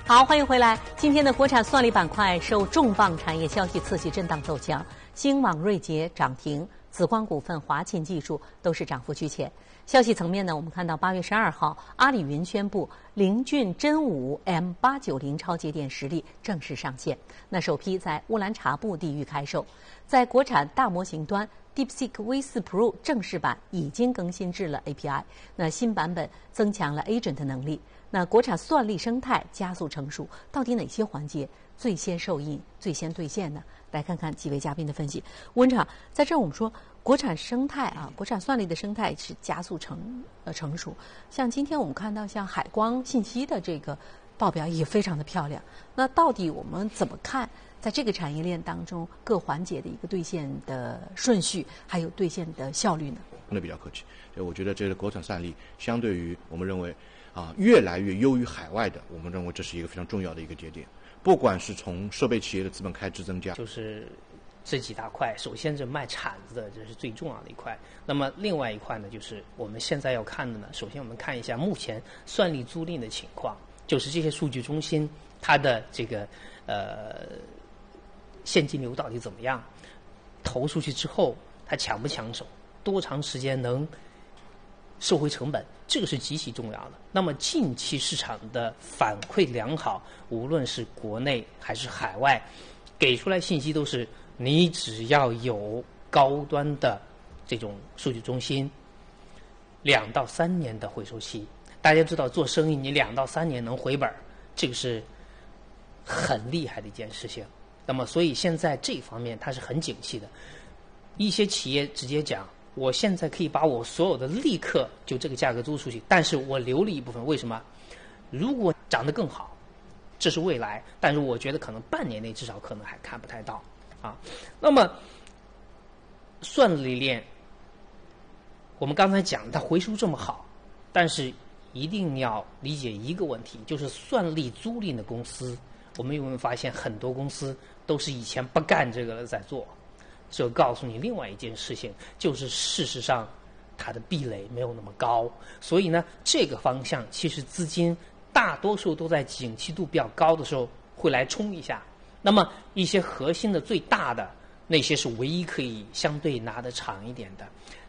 好，欢迎回来。今天的国产算力板块受重磅产业消息刺激，震荡走强。新网、瑞捷涨停，紫光股份、华勤技术都是涨幅居前。消息层面呢，我们看到8月12号，阿里云宣布凌骏真武 M890 超节点实力正式上线，那首批在乌兰察布地域开售。在国产大模型端，DeepSeek V4 Pro 正式版已经更新至了 API， 那新版本增强了 Agent 能力。那国产算力生态加速成熟，到底哪些环节最先受益、最先兑现呢？来看看几位嘉宾的分析。温厂，在这儿我们说国产生态啊，国产算力的生态是加速成熟。像今天我们看到像海光信息的这个报表也非常的漂亮。那到底我们怎么看在这个产业链当中各环节的一个兑现的顺序，还有兑现的效率呢？ 那比较客气，我觉得这个国产算力相对于我们认为越来越优于海外的，我们认为这是一个非常重要的一个节点。不管是从设备企业的资本开支增加， 就是这几大块，首先是卖铲子的，这是最重要的一块。那么另外一块呢，就是我们现在要看的呢，首先我们看一下目前算力租赁的情况，就是这些数据中心它的这个现金流到底怎么样，投出去之后它抢不抢手，多长时间能收回成本，这个是极其重要的。那么近期市场的反馈良好，无论是国内还是海外，给出来信息都是你只要有高端的这种数据中心，2到3年的回收期。大家知道做生意你2到3年能回本，这个是很厉害的一件事情。那么所以现在这方面它是很景气的，一些企业直接讲，我现在可以把我所有的立刻就这个价格租出去，但是我留了一部分，为什么？如果涨得更好，这是未来，但是我觉得可能半年内至少可能还看不太到啊。那么算力链，我们刚才讲它回收这么好，但是一定要理解一个问题，就是算力租赁的公司，我们有没有发现很多公司都是以前不干这个了在做？这告诉你另外一件事情，就是事实上它的壁垒没有那么高，所以呢，这个方向其实资金大多数都在景气度比较高的时候会来冲一下。那么一些核心的最大的那些是唯一可以相对拿得长一点的。